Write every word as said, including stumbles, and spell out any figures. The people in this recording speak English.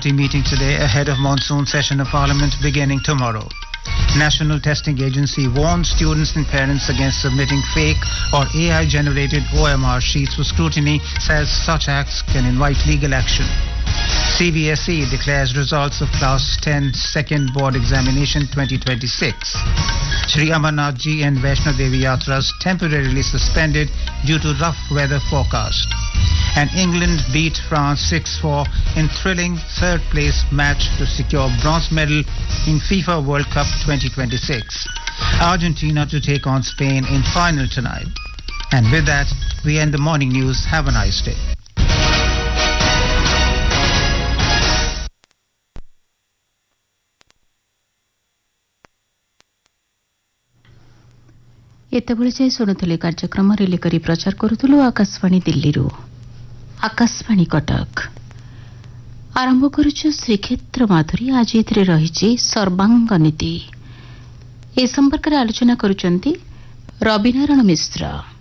party meeting today ahead of monsoon session of Parliament beginning tomorrow. National Testing Agency warns students and parents against submitting fake or A I-generated O M R sheets for scrutiny, says such acts can invite legal action. C B S E declares results of Class ten Second Board Examination twenty twenty-six. Sri Amarnath Ji and Vaishno Devi Yatras temporarily suspended due to rough weather forecast. And England beat France six four in thrilling third-place match to secure bronze medal in FIFA World Cup twenty twenty-six. Argentina to take on Spain in final tonight. And with that, we end the morning news. Have a nice day. ଏତେବେଳେ ଯାଇ ଶୁଣୁଥିଲେ କାର୍ଯ୍ୟକ୍ରମ relay କରି ପ୍ରଚାର କରୁଥିଲୁ ଆକାଶବାଣୀ ଦିଲ୍ଲୀରୁ। ଆକାଶବାଣୀ କଟକ ଆରମ୍ଭ କରୁଛୁ ଶ୍ରୀକ୍ଷେତ୍ର ମାଧୁରୀ। ଆଜି ଏଥିରେ ରହିଛି ସର୍ବାଙ୍ଗ ନୀତି। ଏ ସମ୍ପର୍କରେ ଆଲୋଚନା କରୁଛନ୍ତି ରବିନାରାୟଣ ମିଶ୍ର।